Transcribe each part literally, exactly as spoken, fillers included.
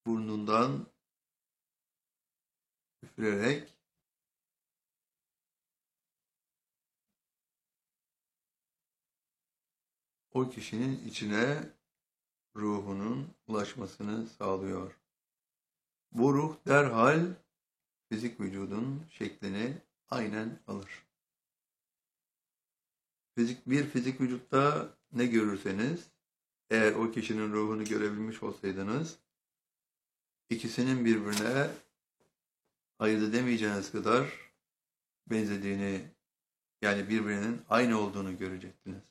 burnundan üfürerek o kişinin içine ruhunun ulaşmasını sağlıyor. Bu ruh derhal fizik vücudun şeklini aynen alır. Fizik, bir fizik vücutta ne görürseniz, eğer o kişinin ruhunu görebilmiş olsaydınız, ikisinin birbirine ayırt edemeyeceğiniz kadar benzediğini, yani birbirinin aynı olduğunu görecektiniz.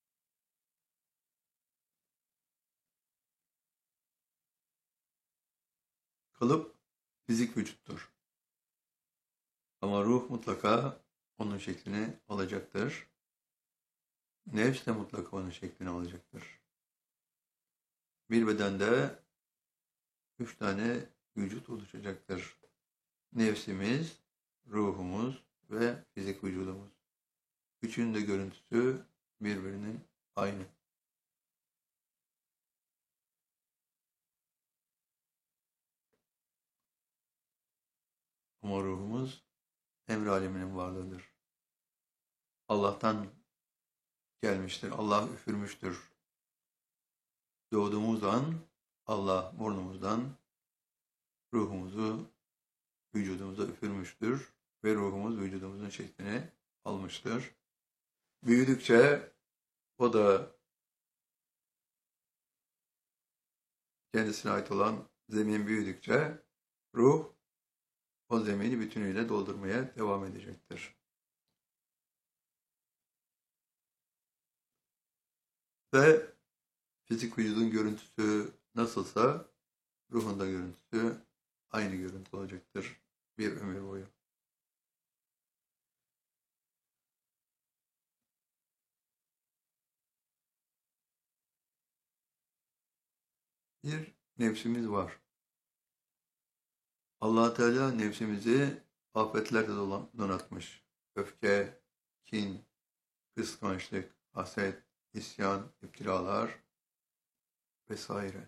Kalıp fizik vücuttur. Ama ruh mutlaka onun şeklini alacaktır. Nefs de mutlaka onun şeklini alacaktır. Bir bedende üç tane vücut oluşacaktır. Nefsimiz, ruhumuz ve fizik vücudumuz. Üçünün de görüntüsü birbirinin aynı. Ama ruhumuz emr aleminin varlığıdır. Allah'tan gelmiştir. Allah üfürmüştür. Doğduğumuz an Allah burnumuzdan ruhumuzu vücudumuza üfürmüştür ve ruhumuz vücudumuzun şeklini almıştır. Büyüdükçe o da kendisine ait olan zemin büyüdükçe ruh o zemini bütünüyle doldurmaya devam edecektir. Ve fizik vücudun görüntüsü nasılsa ruhun da görüntüsü aynı görüntü olacaktır bir ömür boyu. Bir nefsimiz var. Allah Teala nefsimizi afetlerle donatmış. Öfke, kin, kıskançlık, haset, isyan, iptilalar vesaire.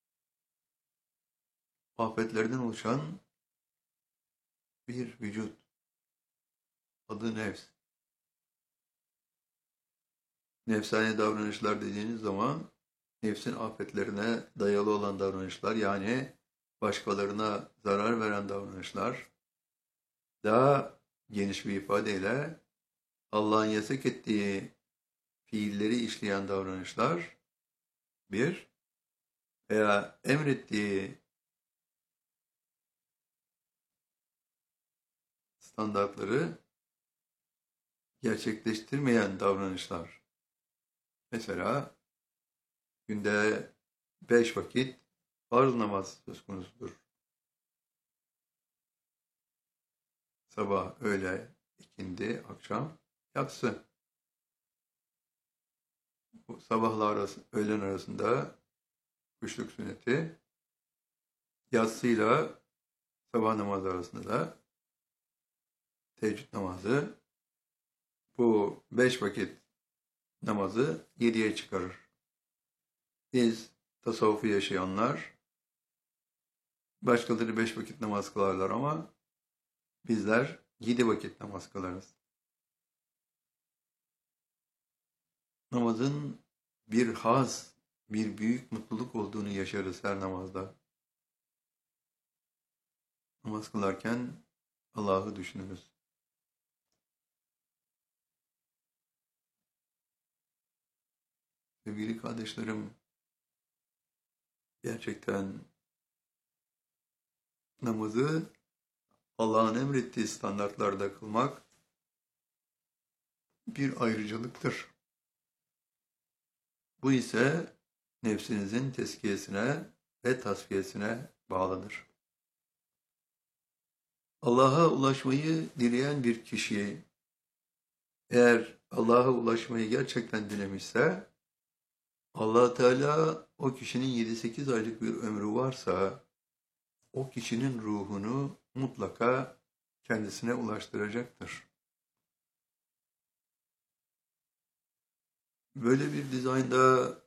Afetlerden oluşan bir vücut. Adı nefs. Nefsane davranışlar dediğiniz zaman nefsin afetlerine dayalı olan davranışlar, yani başkalarına zarar veren davranışlar, daha geniş bir ifadeyle Allah'ın yasak ettiği fiilleri işleyen davranışlar bir, veya emrettiği standartları gerçekleştirmeyen davranışlar. Mesela günde beş vakit farz namaz söz konusudur. Sabah, öğle, ikindi, akşam, yatsı. Bu sabahla arası, öğlen arasında kuşluk sünneti, yatsıyla sabah namazı arasında da teheccüd namazı. Bu beş vakit namazı yediye çıkarır. Biz tasavvufu yaşayanlar başkaları beş vakit namaz kılarlar ama bizler yedi vakit namaz kılarız. Namazın bir haz, bir büyük mutluluk olduğunu yaşarız her namazda. Namaz kılarken Allah'ı düşünürüz. Sevgili kardeşlerim, gerçekten namazı Allah'ın emrettiği standartlarda kılmak bir ayrıcalıktır. Bu ise nefsinizin tezkiyesine ve tasfiyesine bağlıdır. Allah'a ulaşmayı dileyen bir kişi, eğer Allah'a ulaşmayı gerçekten dilemişse, Allah Teala o kişinin yedi sekiz aylık bir ömrü varsa, o kişinin ruhunu mutlaka kendisine ulaştıracaktır. Böyle bir dizaynda